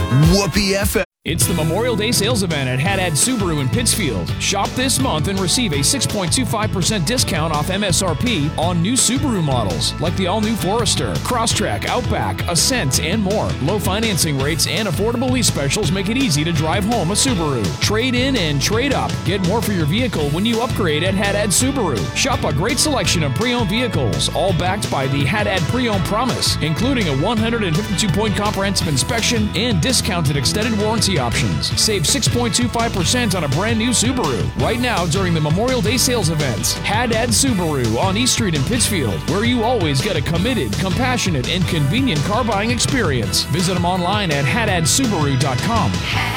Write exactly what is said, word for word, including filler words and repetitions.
Whoopee F M. It's the Memorial Day sales event at Haddad Subaru in Pittsfield. Shop this month and receive a six point two five percent discount off M S R P on new Subaru models like the all-new Forester, Crosstrek, Outback, Ascent, and more. Low financing rates and affordable lease specials make it easy to drive home a Subaru. Trade in and trade up. Get more for your vehicle when you upgrade at Haddad Subaru. Shop a great selection of pre-owned vehicles, all backed by the Haddad Pre-Owned Promise, including a one hundred fifty-two point comprehensive inspection and discounted extended warranty options. Save six point two five percent on a brand new Subaru right now during the Memorial Day sales events. Haddad Subaru on East Street in Pittsfield, where you always get a committed, compassionate, and convenient car buying experience. Visit them online at haddad subaru dot com.